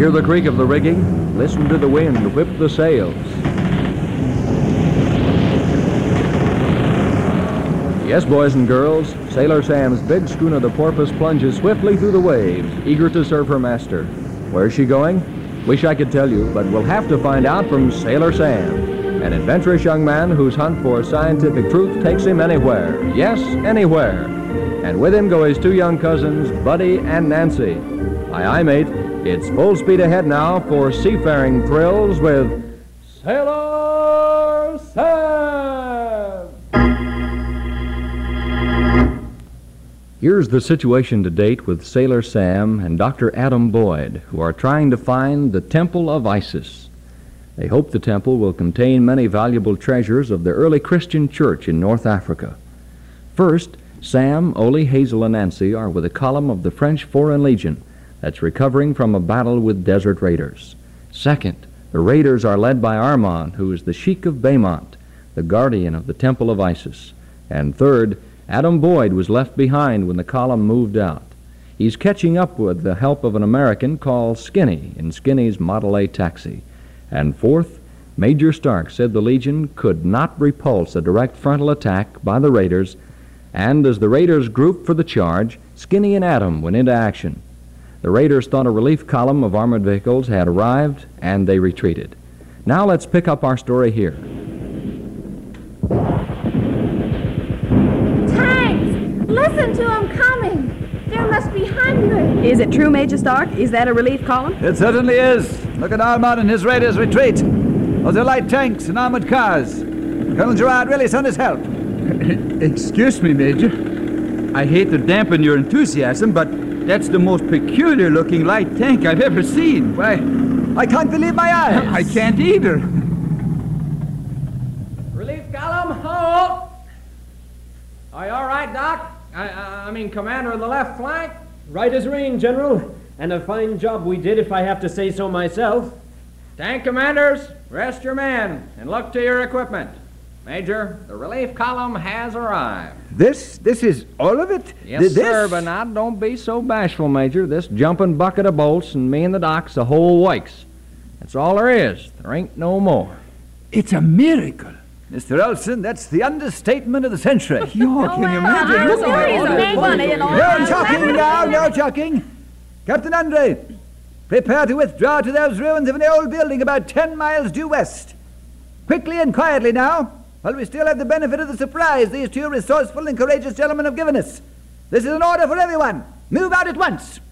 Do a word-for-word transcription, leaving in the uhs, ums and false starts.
Hear the creak of the rigging. Listen to the wind whip the sails. Yes, boys and girls, Sailor Sam's big schooner, the Porpoise, plunges swiftly through the waves, eager to serve her master. Where's she going? Wish I could tell you, but we'll have to find out from Sailor Sam, an adventurous young man whose hunt for scientific truth takes him anywhere. Yes, anywhere. And with him go his two young cousins, Buddy and Nancy. Aye, aye, mate. It's full speed ahead now for seafaring thrills with Sailor Sam! Here's the situation to date with Sailor Sam and Doctor Adam Boyd, who are trying to find the Temple of Isis. They hope the temple will contain many valuable treasures of the early Christian church in North Africa. First, Sam, Ole, Hazel, and Nancy are with a column of the French Foreign Legion that's recovering from a battle with desert raiders. Second, the raiders are led by Armand, who is the Sheik of Baymont, the guardian of the Temple of Isis. And third, Adam Boyd was left behind when the column moved out. He's catching up with the help of an American called Skinny in Skinny's Model A taxi. And fourth, Major Stark said the Legion could not repulse a direct frontal attack by the raiders, and as the raiders grouped for the charge, Skinny and Adam went into action. The raiders thought a relief column of armored vehicles had arrived, and they retreated. Now let's pick up our story here. Listen to them coming. There must be hundreds. Is it true, Major Stark? Is that a relief column? It certainly is. Look at Armand and his raiders retreat. Those are light tanks and armored cars. Colonel Gerard really sent his help. Excuse me, Major. I hate to dampen your enthusiasm, but that's the most peculiar-looking light tank I've ever seen. Why, I can't believe my eyes. I can't either. Relief column, halt! Are you all right, Doc? I, I, I mean, Commander of the left flank? Right as rain, General. And a fine job we did, if I have to say so myself. Tank commanders, rest your men and look to your equipment. Major, the relief column has arrived. This, this is all of it? Yes, this? sir, but now don't be so bashful, Major. This jumping bucket of bolts and me and the doc's a whole wakes. That's all there is. There ain't no more. It's a miracle. Mister Olson, that's the understatement of the century. You can imagine. I'm sorry, it's a funny and all. No chucking now, no chucking. Captain Andre, prepare to withdraw to those ruins of an old building about ten miles due west. Quickly and quietly now, while we still have the benefit of the surprise these two resourceful and courageous gentlemen have given us. This is an order for everyone. Move out at once.